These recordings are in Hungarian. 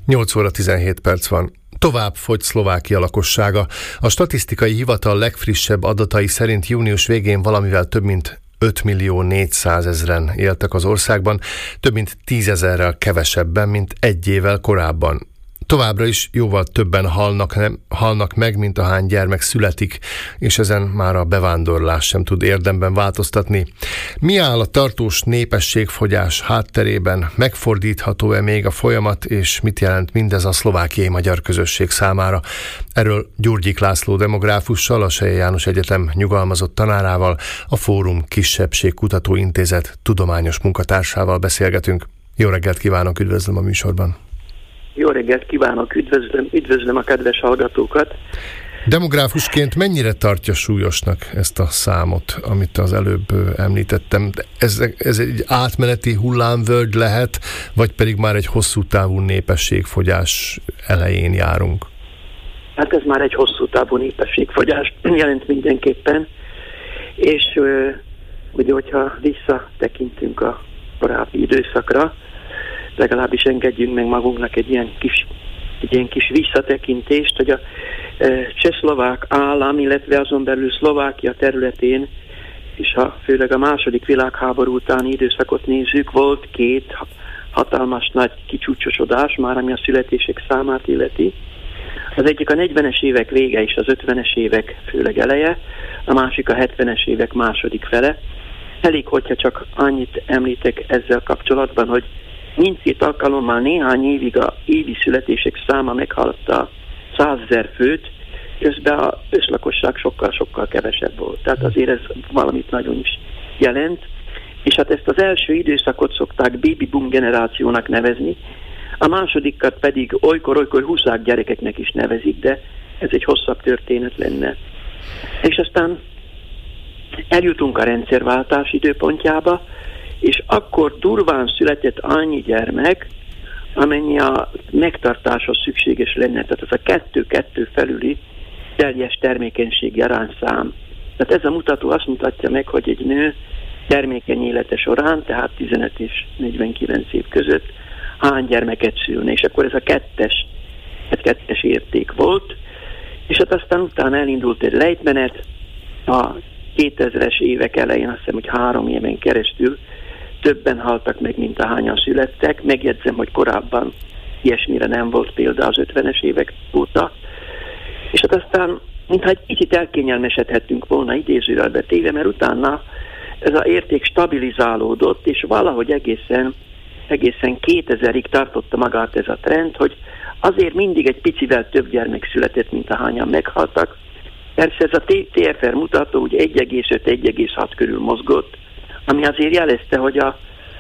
8 óra 17 perc van. Tovább fogy Szlovákia lakossága. A statisztikai hivatal legfrissebb adatai szerint június végén valamivel több mint 5.400.000-en éltek az országban, több mint 10.000-rel kevesebben, mint egy évvel korábban. Továbbra is jóval többen halnak meg, mint ahány gyermek születik, és ezen már a bevándorlás sem tud érdemben változtatni. Mi áll a tartós népességfogyás hátterében? Megfordítható-e még a folyamat, és mit jelent mindez a szlovákiai magyar közösség számára? Erről Gyurgyik László demográfussal, a Selye János Egyetem nyugalmazott tanárával, a Fórum Kisebbségkutató Intézet tudományos munkatársával beszélgetünk. Jó reggelt kívánok, üdvözlöm a műsorban! Jó reggelt kívánok, üdvözlöm a kedves hallgatókat. Demográfusként mennyire tartja súlyosnak ezt a számot, amit az előbb említettem? Ez egy átmeneti hullámvölgy lehet, vagy pedig már egy hosszú távú népességfogyás elején járunk? Hát ez már egy hosszú távú népességfogyás jelent mindenképpen, és ugye, hogyha visszatekintünk a korábbi időszakra, legalábbis engedjünk meg magunknak egy ilyen kis visszatekintést, hogy a csehszlovák állam, illetve azon belül Szlovákia területén, és főleg a második világháború utáni időszakot nézzük, volt két hatalmas nagy kicsúcsosodás, már ami a születések számát illeti. Az egyik a 40-es évek vége és az 50-es évek főleg eleje, a másik a 70-es évek második fele. Elég, hogyha csak annyit említek ezzel kapcsolatban, hogy mindkét alkalommal néhány évig a évi születések száma meghaladta 100.000 főt, közben az őslakosság sokkal-sokkal kevesebb volt. Tehát azért ez valamit nagyon is jelent. És hát ezt az első időszakot szokták baby boom generációnak nevezni, a másodikat pedig olykor huszák gyerekeknek is nevezik, de ez egy hosszabb történet lenne. És aztán eljutunk a rendszerváltás időpontjába, és akkor durván született annyi gyermek, amennyi a megtartáshoz szükséges lenne. Tehát ez a 2-2 felüli teljes termékenységi arányszám. Tehát ez a mutató azt mutatja meg, hogy egy nő termékeny élete során, tehát 15 és 49 év között hány gyermeket szülne, és akkor ez a kettes érték volt, és hát aztán utána elindult egy lejtmenet, a 2000-es évek elején azt hiszem, hogy 3 éven keresztül többen haltak meg, mint ahányan születtek. Megjegyzem, hogy korábban ilyesmire nem volt példa az 50-es évek óta. És hát aztán, mintha egy kicsit elkényelmesedhettünk volna idézőjelbe téve, mert utána ez az érték stabilizálódott, és valahogy egészen 2000-ig tartotta magát ez a trend, hogy azért mindig egy picivel több gyermek született, mint ahányan meghaltak. Persze ez a TFR mutató ugye 1,5-1,6 körül mozgott, ami azért jelezte, hogy a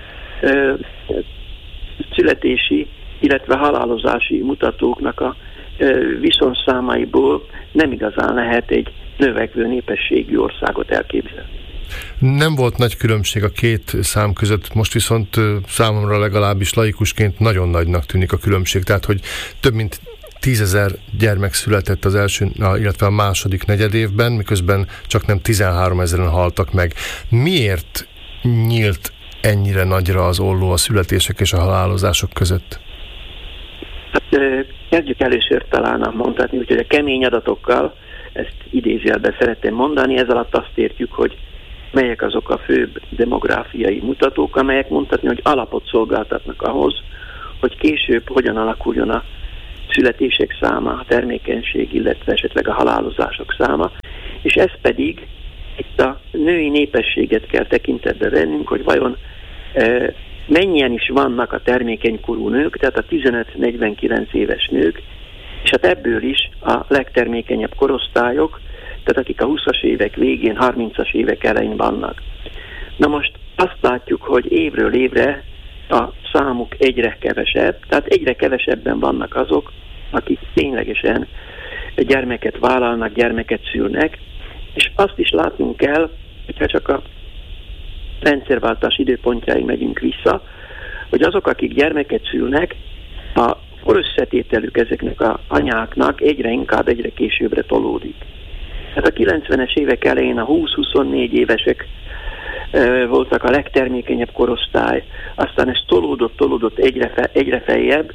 születési, illetve halálozási mutatóknak a viszonyszámaiból nem igazán lehet egy növekvő népességű országot elképzelni. Nem volt nagy különbség a két szám között, most viszont számomra legalábbis laikusként nagyon nagynak tűnik a különbség, tehát hogy több mint 10.000 gyermek született az első, illetve a második negyedévben, miközben csak nem 13.000-en haltak meg. Miért nyílt ennyire nagyra az olló a születések és a halálozások között? Hát kezdjük először talán mondhatni, úgyhogy a kemény adatokkal, ezt idézőjelben szeretném mondani, ez alatt azt értjük, hogy melyek azok a főbb demográfiai mutatók, amelyek mondhatni, hogy alapot szolgáltatnak ahhoz, hogy később hogyan alakuljon a születések száma, a termékenység, illetve esetleg a halálozások száma, és ez pedig itt a női népességet kell tekintetbe vennünk, hogy vajon mennyien is vannak a termékenykorú nők, tehát a 15-49 éves nők, és hát ebből is a legtermékenyebb korosztályok, tehát akik a 20-as évek végén, 30-as évek elején vannak. Na most azt látjuk, hogy évről évre a számuk egyre kevesebb, tehát egyre kevesebben vannak azok, akik ténylegesen gyermeket vállalnak, gyermeket szülnek, és azt is látnunk kell, hogyha csak a rendszerváltás időpontjáig megyünk vissza, hogy azok, akik gyermeket szülnek, a korösszetételük ezeknek az anyáknak egyre későbbre tolódik. Tehát a 90-es évek elején a 20-24 évesek voltak a legtermékenyebb korosztály, aztán ez tolódott egyre feljebb,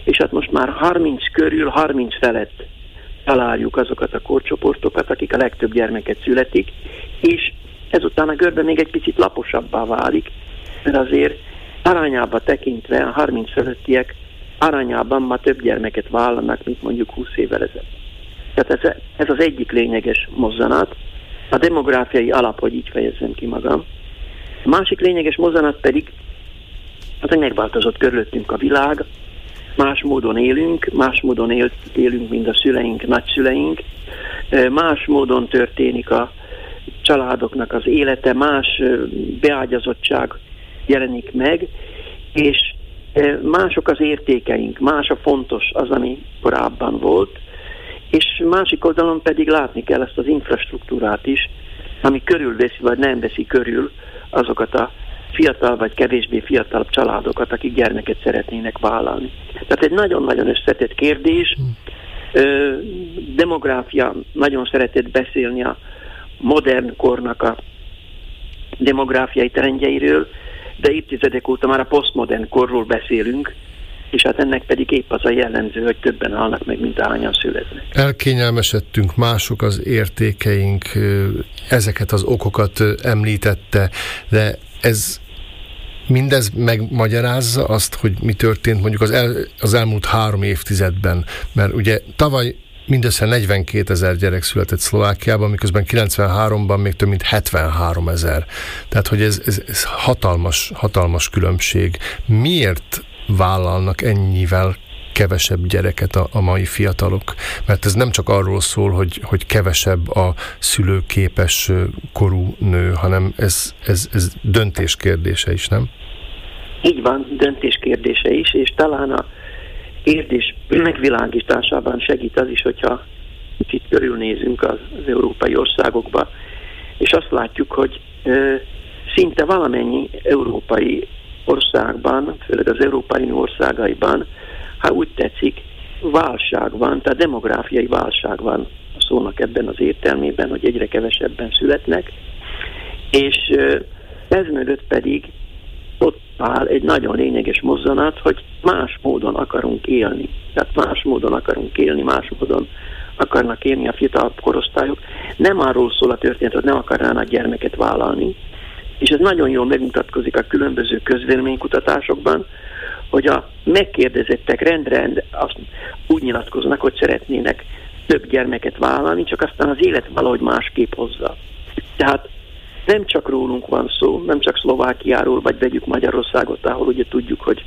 és hát most már 30 körül, 30 felett találjuk azokat a korcsoportokat, akik a legtöbb gyermeket születik, és ezután a görbe még egy picit laposabbá válik, mert azért arányában tekintve a 30 fölöttiek arányában ma több gyermeket vállalnak, mint mondjuk 20 évvel ezelőtt. Tehát ez az egyik lényeges mozzanat, a demográfiai alap, hogy így fejezzem ki magam. A másik lényeges mozzanat pedig, hogy megváltozott körülöttünk a világ, más módon élünk, más módon élünk, mint a szüleink, nagyszüleink, más módon történik a családoknak az élete, más beágyazottság jelenik meg, és mások az értékeink, más a fontos az, ami korábban volt, és másik oldalon pedig látni kell ezt az infrastruktúrát is, ami körülveszi, vagy nem veszi körül azokat a fiatal vagy kevésbé fiatalabb családokat, akik gyermeket szeretnének vállalni. Tehát egy nagyon-nagyon összetett kérdés. Demográfia nagyon szeretett beszélni a modern kornak a demográfiai trendjeiről, de évtizedek óta már a posztmodern korról beszélünk, és hát ennek pedig épp az a jellemző, hogy többen halnak meg, mint ahányan születnek. Elkényelmesedtünk, mások az értékeink, ezeket az okokat említette, de mindez megmagyarázza azt, hogy mi történt mondjuk az elmúlt 3 évtizedben, mert ugye tavaly mindössze 42 000 gyerek született Szlovákiában, miközben 93-ban még több mint 73 000. Tehát, hogy ez hatalmas különbség. Miért vállalnak ennyivel kevesebb gyereket a mai fiatalok? Mert ez nem csak arról szól, hogy kevesebb a szülőképes korú nő, hanem ez döntés kérdése is, nem? Így van, döntés kérdése is, és talán a kérdés megvilágításában segít az is, hogyha kicsit körülnézünk az európai országokba, és azt látjuk, hogy szinte valamennyi európai országban, főleg az Európai Unió országaiban, ha úgy tetszik, válság van, tehát demográfiai válság van a szónak ebben az értelmében, hogy egyre kevesebben születnek, és ez mögött pedig ott áll egy nagyon lényeges mozzanat, hogy más módon akarunk élni. Tehát más módon akarunk élni, más módon akarnak élni a fiatalabb korosztályok. Nem arról szól a történet, hogy nem akarnának gyermeket vállalni, és ez nagyon jól megmutatkozik a különböző közvéleménykutatásokban, hogy a megkérdezettek rend azt úgy nyilatkoznak, hogy szeretnének több gyermeket vállalni, csak aztán az élet valahogy másképp hozza. Tehát nem csak rólunk van szó, nem csak Szlovákiáról, vagy vegyük Magyarországot, ahol ugye tudjuk, hogy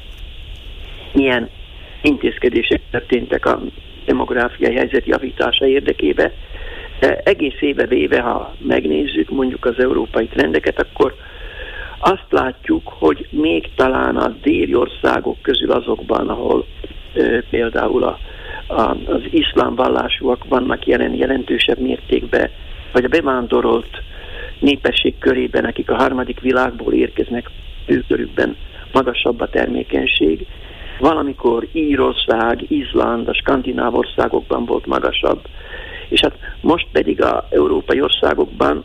milyen intézkedések történtek a demográfiai helyzet javítása érdekében. De egész éve véve, ha megnézzük mondjuk az európai trendeket, akkor azt látjuk, hogy még talán a déli országok közül azokban, ahol például az iszlám vallásúak vannak jelentősebb mértékben, vagy a bevándorolt népesség körében, akik a harmadik világból érkeznek, őkörükben magasabb a termékenység. Valamikor Írország, Izland, a skandináv országokban volt magasabb, és hát most pedig az európai országokban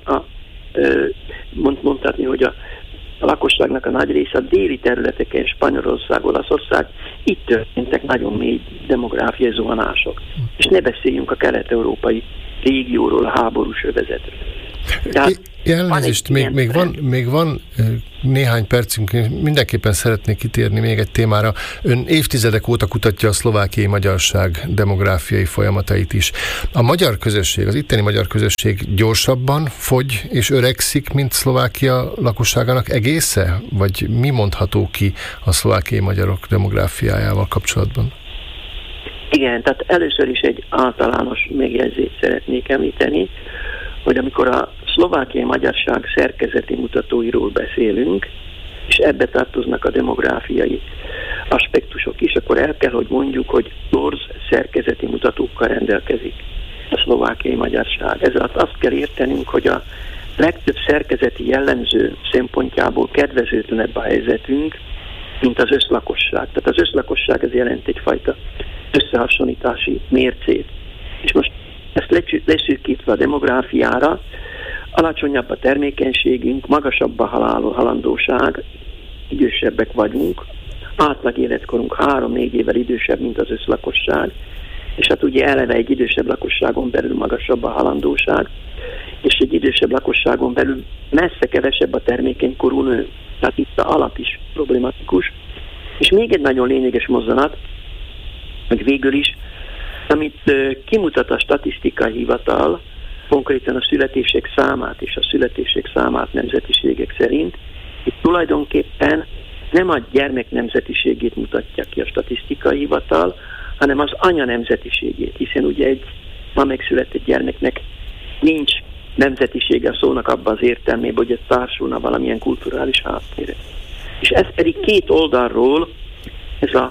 mondhatni, hogy a lakosságnak a nagy része a déli területeken, Spanyolország, Olaszország, itt történtek nagyon mély demográfiai zuhanások. És ne beszéljünk a kelet-európai régióról, a háborús övezetről. Elnézést, még van néhány percünk, mindenképpen szeretnék kitérni még egy témára. Ön évtizedek óta kutatja a szlovákiai magyarság demográfiai folyamatait is. A magyar közösség, az itteni magyar közösség gyorsabban fogy és öregszik, mint Szlovákia lakosságának egésze? Vagy mi mondható ki a szlovákiai magyarok demográfiájával kapcsolatban? Igen, tehát először is egy általános megjegyzést szeretnék említeni, hogy amikor a szlovákiai magyarság szerkezeti mutatóiról beszélünk, és ebbe tartoznak a demográfiai aspektusok is, akkor el kell, hogy mondjuk, hogy torz szerkezeti mutatókkal rendelkezik a szlovákiai magyarság. Ezzel azt kell értenünk, hogy a legtöbb szerkezeti jellemző szempontjából kedvezőtlenebb a helyzetünk, mint az összlakosság. Tehát az összlakosság ez jelent egyfajta összehasonlítási mércét. És most ezt leszűkítve a demográfiára, alacsonyabb a termékenységünk, magasabb a halandóság, idősebbek vagyunk, átlag életkorunk 3-4 évvel idősebb, mint az összlakosság, és hát ugye eleve egy idősebb lakosságon belül magasabb a halandóság, és egy idősebb lakosságon belül messze kevesebb a termékenykorú nő. Tehát itt a alap is problematikus. És még egy nagyon lényeges mozzanat, meg végül is, amit kimutat a statisztikai hivatal, konkrétan a születések számát és a születések számát nemzetiségek szerint, itt tulajdonképpen nem a gyermek nemzetiségét mutatja ki a statisztikai hivatal, hanem az anya nemzetiségét, hiszen ugye egy ma megszületett gyermeknek nincs nemzetisége a szónak abban az értelmében, hogy ez társulna valamilyen kulturális háttérre. És ez pedig két oldalról, ez a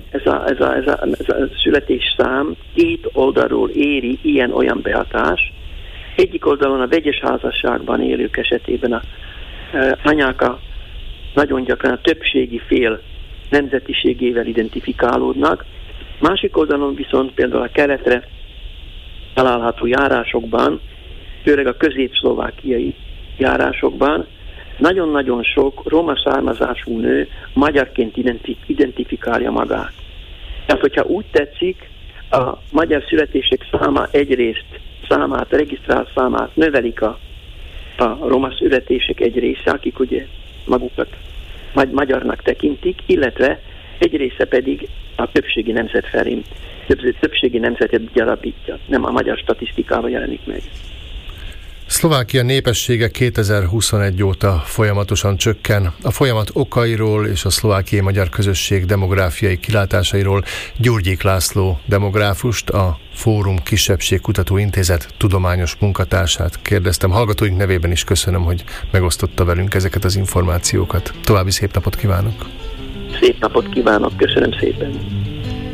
születésszám két oldalról éri ilyen-olyan behatás. Egyik oldalon a vegyes házasságban élők esetében a anyák nagyon gyakran a többségi fél nemzetiségével identifikálódnak. Másik oldalon viszont például a keletre található járásokban, főleg a közép-szlovákiai járásokban nagyon-nagyon sok roma származású nő magyarként identifikálja magát. Tehát, hogyha úgy tetszik, a magyar születések száma egyrészt regisztrált számát növelik a roma születések egy része, akik ugye magukat magyarnak tekintik, illetve egy része pedig a többségi nemzet felé, többségi nemzetet gyarapítja, nem a magyar statisztikában jelenik meg. Szlovákia népessége 2021 óta folyamatosan csökken. A folyamat okairól és a szlovákiai magyar közösség demográfiai kilátásairól Gyurgyik László demográfust, a Fórum Kisebbségkutató Intézet tudományos munkatársát kérdeztem. Hallgatóink nevében is köszönöm, hogy megosztotta velünk ezeket az információkat. További szép napot kívánok! Szép napot kívánok, köszönöm szépen!